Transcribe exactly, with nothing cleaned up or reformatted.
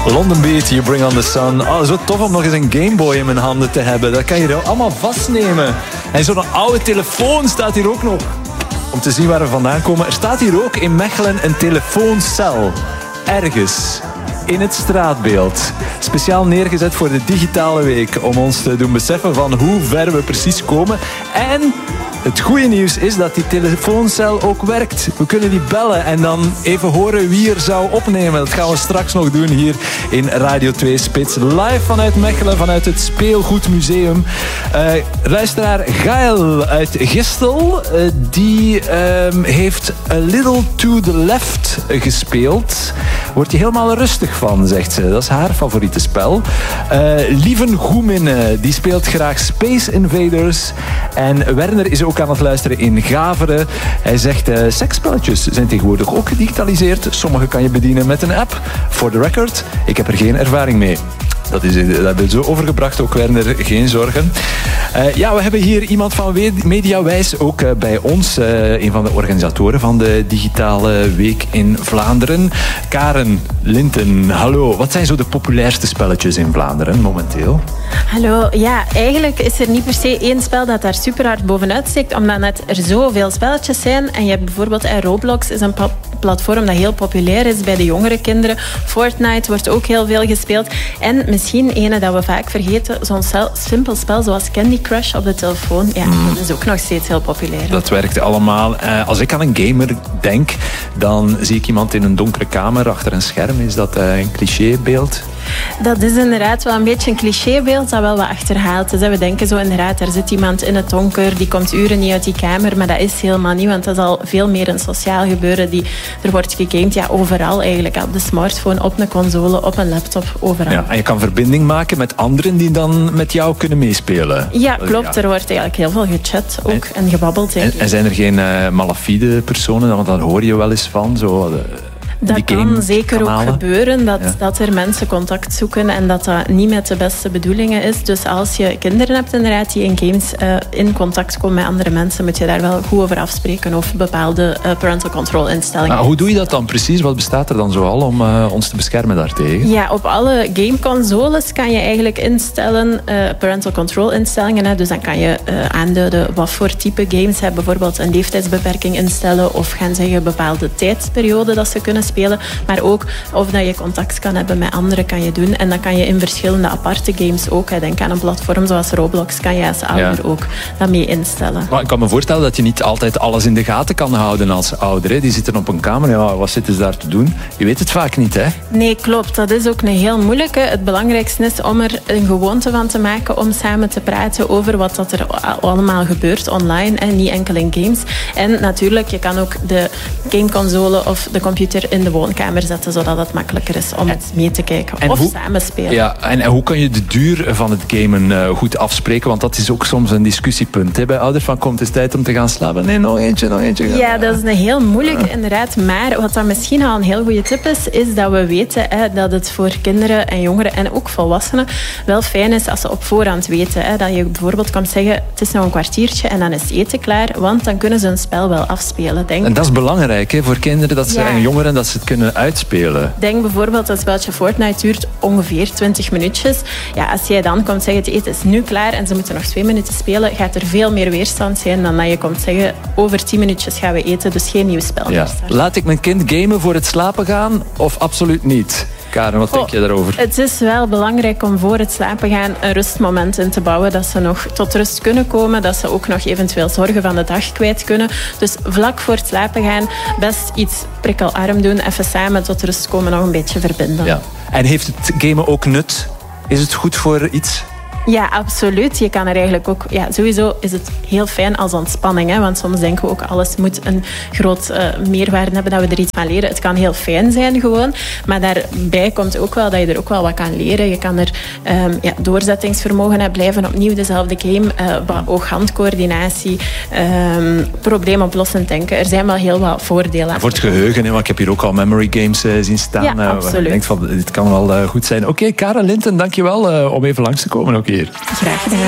London Beat, You Bring on the Sun. Oh, zo tof om nog eens een Game Boy in mijn handen te hebben. Dat kan je er allemaal vastnemen. En zo'n oude telefoon staat hier ook nog. Om te zien waar we vandaan komen. Er staat hier ook in Mechelen een telefooncel. Ergens. In het straatbeeld. Speciaal neergezet voor de digitale week. Om ons te doen beseffen van hoe ver we precies komen. En het goede nieuws is dat die telefooncel ook werkt. We kunnen die bellen en dan even horen wie er zou opnemen. Dat gaan we straks nog doen hier in Radio twee Spits. Live vanuit Mechelen, vanuit het Speelgoedmuseum. Uh, luisteraar Gael uit Gistel, uh, die uh, heeft A Little to the Left gespeeld. Wordt je helemaal rustig van, zegt ze. Dat is haar favoriete spel. Uh, Lieven Goeminne, die speelt graag Space Invaders. En Werner is ook aan het luisteren in Gaveren. Hij zegt, uh, seksspelletjes zijn tegenwoordig ook gedigitaliseerd. Sommige kan je bedienen met een app. For the record, ik heb er geen ervaring mee. Dat, is, dat hebben we zo overgebracht, ook Werner, geen zorgen. Uh, ja, we hebben hier iemand van Mediawijs ook uh, bij ons. Uh, een van de organisatoren van de digitale week in Vlaanderen. Karen Linten, hallo. Wat zijn zo de populairste spelletjes in Vlaanderen momenteel? Hallo, ja, eigenlijk is er niet per se één spel dat daar super hard bovenuit steekt, omdat net er zoveel spelletjes zijn. En je hebt bijvoorbeeld eh, Roblox is een pa- platform dat heel populair is bij de jongere kinderen. Fortnite wordt ook heel veel gespeeld. En misschien ene dat we vaak vergeten, zo'n sel- simpel spel zoals Candy Crush op de telefoon. Ja, mm. dat is ook nog steeds heel populair. Dat werkt allemaal. Uh, als ik aan een gamer denk, dan zie ik iemand in een donkere kamer achter een scherm. Is dat uh, een clichébeeld? Dat is inderdaad wel een beetje een clichébeeld dat wel wat achterhaald is. We denken zo inderdaad, er zit iemand in het donker, die komt uren niet uit die kamer, maar dat is helemaal niet, want dat is al veel meer een sociaal gebeuren. Die, er wordt gegamed, ja, overal eigenlijk. Op de smartphone, op een console, op een laptop, overal. Ja, en je kan verbinding maken met anderen die dan met jou kunnen meespelen. Ja, klopt. Ja. Er wordt eigenlijk heel veel gechat ook en, en gebabbeld. En, en zijn er geen uh, malafide personen, want dan hoor je wel eens van, zo... De, Dat kan zeker ook gebeuren, dat, ja. dat er mensen contact zoeken en dat dat niet met de beste bedoelingen is. Dus als je kinderen hebt inderdaad die in games uh, in contact komen met andere mensen, moet je daar wel goed over afspreken of bepaalde uh, parental control instellingen. Maar hoe doe je dat dan precies? Wat bestaat er dan zoal om uh, ons te beschermen daartegen? Ja, op alle gameconsoles kan je eigenlijk instellen, uh, parental control instellingen. Hè. Dus dan kan je uh, aanduiden wat voor type games hebben. Bijvoorbeeld een leeftijdsbeperking instellen of gaan zeggen bepaalde tijdsperiode dat ze kunnen spelen, maar ook of dat je contact kan hebben met anderen kan je doen. En dan kan je in verschillende aparte games ook, denk aan een platform zoals Roblox, kan je als ouder ja. ook dat mee instellen. Maar ik kan me voorstellen dat je niet altijd alles in de gaten kan houden als ouder. Hè? Die zitten op een kamer, ja, wat zitten ze daar te doen? Je weet het vaak niet, hè? Nee, klopt. Dat is ook een heel moeilijke. Het belangrijkste is om er een gewoonte van te maken om samen te praten over wat dat er allemaal gebeurt online en niet enkel in games. En natuurlijk, je kan ook de gameconsole of de computer in de woonkamer zetten, zodat het makkelijker is om het mee te kijken en of hoe, samen spelen. Ja, en, en hoe kan je de duur van het gamen uh, goed afspreken? Want dat is ook soms een discussiepunt. Hè? Bij ouders van, komt het is tijd om te gaan slapen. Nee, nog eentje, nog eentje. Ja, dat is een heel moeilijk, uh. inderdaad. Maar wat dan misschien al een heel goede tip is, is dat we weten hè, dat het voor kinderen en jongeren en ook volwassenen wel fijn is als ze op voorhand weten. Hè, dat je bijvoorbeeld kan zeggen, het is nog een kwartiertje en dan is eten klaar, want dan kunnen ze een spel wel afspelen. Denk. En dat is belangrijk hè, voor kinderen dat ze, ja. en jongeren, dat ze het kunnen uitspelen. Denk bijvoorbeeld, dat speltje Fortnite duurt ongeveer twintig minuutjes. Ja, als jij dan komt zeggen, het eten is nu klaar en ze moeten nog twee minuten spelen, gaat er veel meer weerstand zijn dan dat je komt zeggen, over tien minuutjes gaan we eten, dus geen nieuw spel. Ja. Laat ik mijn kind gamen voor het slapen gaan of absoluut niet? Karen, wat denk oh, je daarover? Het is wel belangrijk om voor het slapen gaan een rustmoment in te bouwen, dat ze nog tot rust kunnen komen, dat ze ook nog eventueel zorgen van de dag kwijt kunnen. Dus vlak voor het slapen gaan best iets prikkelarm doen, even samen tot rust komen, nog een beetje verbinden. Ja. En heeft het gamen ook nut? Is het goed voor iets? Ja, absoluut. Je kan er eigenlijk ook... Ja, sowieso is het heel fijn als ontspanning. Hè? Want soms denken we ook, alles moet een groot uh, meerwaarde hebben, dat we er iets van leren. Het kan heel fijn zijn gewoon. Maar daarbij komt ook wel dat je er ook wel wat kan leren. Je kan er um, ja, doorzettingsvermogen hebben, blijven opnieuw dezelfde game. Uh, wat oog-handcoördinatie, um, probleemoplossend denken. Er zijn wel heel wat voordelen aan. Voor het geheugen, hè? Want ik heb hier ook al memory games uh, zien staan. Ja, absoluut. Uh, ik denk van, dit kan wel uh, goed zijn. Oké, okay, Karen Linten, dankjewel uh, om even langs te komen ook hier. Graag gedaan.